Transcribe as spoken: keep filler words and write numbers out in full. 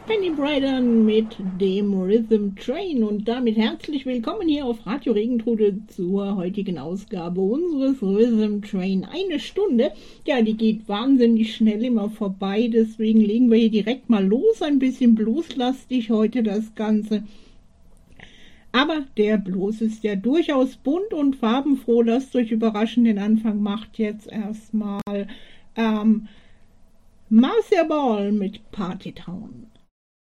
Penny Bryden mit dem Rhythm Train und damit herzlich willkommen hier auf Radio Regentrude zur heutigen Ausgabe unseres Rhythm Train. Eine Stunde, ja, die geht wahnsinnig schnell immer vorbei, deswegen legen wir hier direkt mal los, ein bisschen blueslastig heute das Ganze. Aber der Blues ist ja durchaus bunt und farbenfroh, lasst euch überraschen, den Anfang macht jetzt erstmal ähm, Marcia Ball mit Party Town.